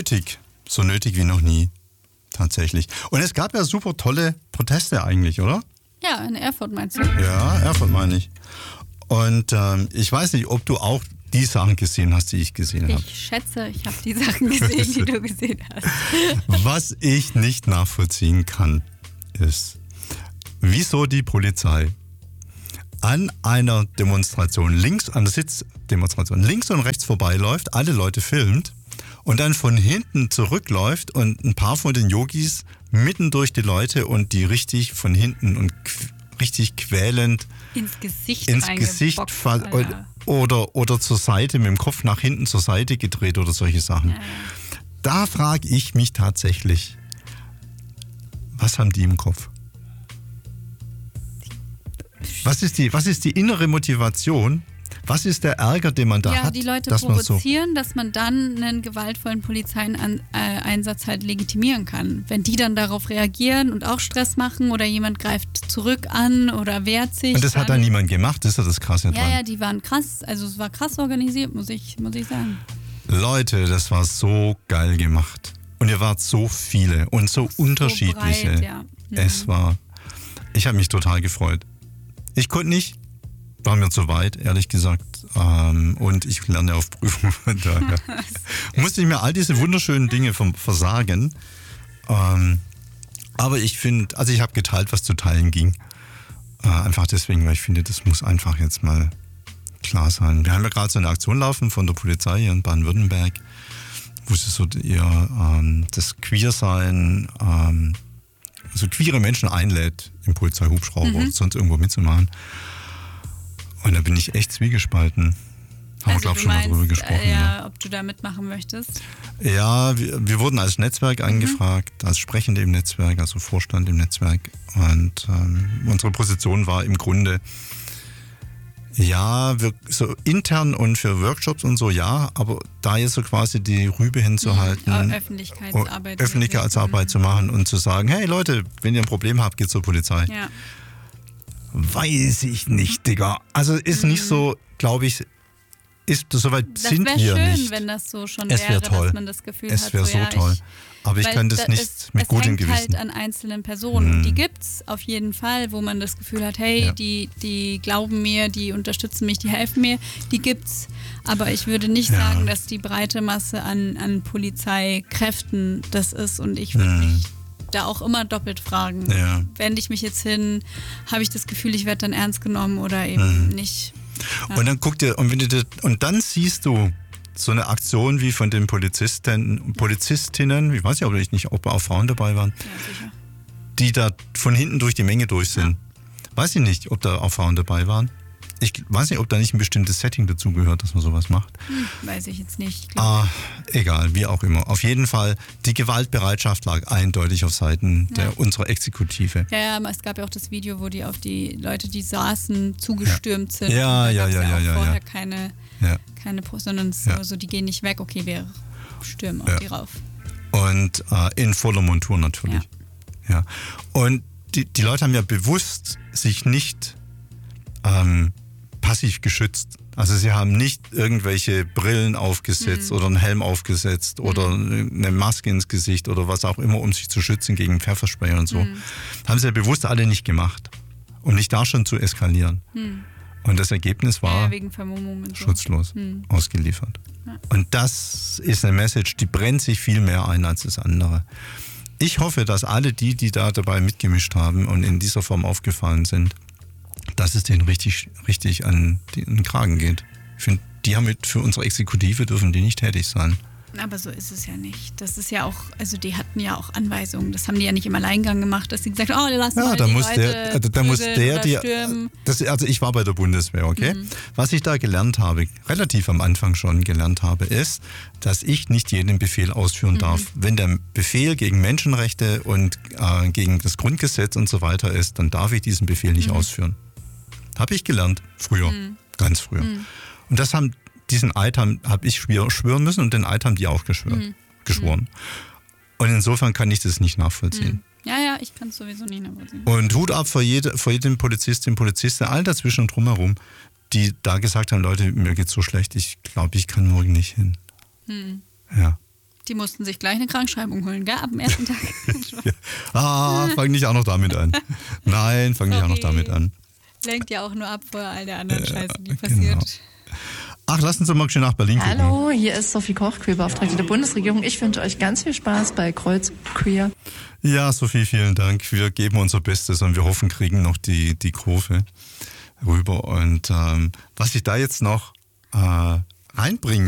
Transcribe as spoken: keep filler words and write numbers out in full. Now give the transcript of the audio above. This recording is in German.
nötig. So nötig wie noch nie. Tatsächlich. Und es gab ja super tolle Proteste eigentlich, oder? Ja, in Erfurt meinst du? Ja, Erfurt meine ich. Und ähm, ich weiß nicht, ob du auch die Sachen gesehen hast, die ich gesehen habe. Ich schätze, ich habe die Sachen gesehen, die du gesehen hast. Was ich nicht nachvollziehen kann, ist, wieso die Polizei an einer Demonstration links, an der Sitzdemonstration links und rechts vorbeiläuft, alle Leute filmt und dann von hinten zurückläuft und ein paar von den Yogis mitten durch die Leute und die richtig von hinten und qu- richtig quälend ins Gesicht ins Gesicht fa- oder, oder zur Seite, mit dem Kopf nach hinten zur Seite gedreht oder solche Sachen. Ja. Da frage ich mich tatsächlich, was haben die im Kopf? Was ist die, was ist die innere Motivation? Was ist der Ärger, den man da ja, hat? die Leute dass man so provozieren, dass man dann einen gewaltvollen Polizeieinsatz halt legitimieren kann. Wenn die dann darauf reagieren und auch Stress machen oder jemand greift zurück an oder wehrt sich. Und das hat dann niemand gemacht, das ist ja das Krasse Ja, dran. ja, die waren krass, also es war krass organisiert, muss ich, muss ich sagen. Leute, das war so geil gemacht. Und ihr wart so viele und so, so unterschiedliche. Breit, ja. Mhm. Es war, ich habe mich total gefreut. Ich konnte nicht, war mir zu weit, ehrlich gesagt. Ähm, und ich lerne auf Prüfung. Von daher musste ich mir all diese wunderschönen Dinge vom versagen. Ähm, aber ich finde, also ich habe geteilt, was zu teilen ging. Äh, einfach deswegen, weil ich finde, das muss einfach jetzt mal klar sein. Wir haben ja gerade so eine Aktion laufen von der Polizei hier in Baden-Württemberg, wo sie so ihr ähm, das Queersein, ähm, so queere Menschen einlädt, im Polizeihubschrauber mhm. oder sonst irgendwo mitzumachen. Und da bin ich echt zwiegespalten. Haben also wir, glaube ich, schon meinst, mal drüber gesprochen. Äh, ja, ne? ob du da mitmachen möchtest? Ja, wir, wir wurden als Netzwerk angefragt, mhm. als Sprechende im Netzwerk, also Vorstand im Netzwerk. Und ähm, unsere Position war im Grunde, ja, wir, so intern und für Workshops und so, ja, aber da jetzt so quasi die Rübe hinzuhalten, mhm. Öffentlichkeitsarbeit, Öffentlichkeitsarbeit mhm. zu machen und zu sagen, hey Leute, wenn ihr ein Problem habt, geht zur Polizei. Ja. Weiß ich nicht, Digga. Also ist mhm. nicht so, glaube ich, ist soweit sind wir schön, nicht. Das wäre schön, wenn das so schon es wäre, wär toll. dass man das Gefühl es hat. Es wäre so, ja, toll. Ich, Aber ich kann das da nicht ist, mit gutem Gewissen. Es hängt halt an einzelnen Personen. Mhm. Und die gibt's auf jeden Fall, wo man das Gefühl hat, hey, ja. die, die glauben mir, die unterstützen mich, die helfen mir. Die gibt's. Aber ich würde nicht ja. sagen, dass die breite Masse an, an Polizeikräften das ist. Und ich würde mhm. mich da auch immer doppelt fragen. Ja. Wende ich mich jetzt hin, habe ich das Gefühl, ich werde dann ernst genommen oder eben mhm. nicht. Ja. Und dann guck dir, und, wenn du das, und dann siehst du so eine Aktion wie von den Polizisten, Polizistinnen, ich weiß ja aber nicht, ob auch Frauen dabei waren, ja, sicher. die da von hinten durch die Menge durch sind. Ja. Weiß ich nicht, ob da auch Frauen dabei waren. Ich weiß nicht, ob da nicht ein bestimmtes Setting dazu gehört, dass man sowas macht. Hm, weiß ich jetzt nicht. Ich ah, egal, wie auch immer. Auf jeden Fall, die Gewaltbereitschaft lag eindeutig auf Seiten ja. der, unserer Exekutive. Ja, ja, es gab ja auch das Video, wo die auf die Leute, die saßen, zugestürmt ja. sind. Ja, ja, ja, ja, ja. Vorher ja. keine, ja. keine Post, sondern so, ja. so, die gehen nicht weg, okay, wir stürmen auf ja. die rauf. Und äh, in voller Montur natürlich. Ja. ja. Und die, die Leute haben ja bewusst sich nicht ähm, passiv geschützt. Also sie haben nicht irgendwelche Brillen aufgesetzt mhm. oder einen Helm aufgesetzt mhm. oder eine Maske ins Gesicht oder was auch immer, um sich zu schützen gegen Pfefferspray und so. Mhm. Haben sie ja bewusst alle nicht gemacht, um nicht da schon zu eskalieren. Mhm. Und das Ergebnis war ja, wegen Vermummung und so. schutzlos mhm. ausgeliefert. Ja. Und das ist eine Message, die brennt sich viel mehr ein als das andere. Ich hoffe, dass alle die, die da dabei mitgemischt haben und in dieser Form aufgefallen sind, dass es denen richtig, richtig an den Kragen geht. Ich finde, die haben mit, für unsere Exekutive dürfen die nicht tätig sein. Aber so ist es ja nicht. Das ist ja auch, also die hatten ja auch Anweisungen. Das haben die ja nicht im Alleingang gemacht, dass sie gesagt haben, oh, lass ja, mal da die muss Leute der, also da muss der, die, das, also ich war bei der Bundeswehr, okay? Mhm. Was ich da gelernt habe, relativ am Anfang schon gelernt habe, ist, dass ich nicht jeden Befehl ausführen mhm. darf. Wenn der Befehl gegen Menschenrechte und äh, gegen das Grundgesetz und so weiter ist, dann darf ich diesen Befehl nicht mhm. ausführen. Habe ich gelernt, früher, mhm. ganz früher. Mhm. Und das haben, diesen Eid habe hab ich schwören müssen und den Eid haben die auch geschwört, mhm. geschworen. Mhm. Und insofern kann ich das nicht nachvollziehen. Mhm. Ja, ja, ich kann es sowieso nicht nachvollziehen. Und Hut ab vor, jede, vor jedem Polizistin, Polizisten, all dazwischen und drumherum, die da gesagt haben, Leute, mir geht's so schlecht, ich glaube, ich kann morgen nicht hin. Mhm. Ja. Die mussten sich gleich eine Krankschreibung holen, gell? Ab dem ersten Tag. Ja. Ah, fang nicht auch noch damit an. Nein, fang nicht auch noch damit an. Lenkt ja auch nur ab vor all der anderen Scheiße, die passiert. Genau. Ach, lass uns doch mal schön nach Berlin gucken. Hallo, hier ist Sophie Koch, Queerbeauftragte der Bundesregierung. Ich wünsche euch ganz viel Spaß bei Kreuz Queer. Ja, Sophie, vielen Dank. Wir geben unser Bestes und wir hoffen, kriegen noch die, die Kurve rüber. Und ähm, was ich da jetzt noch äh, reinbringen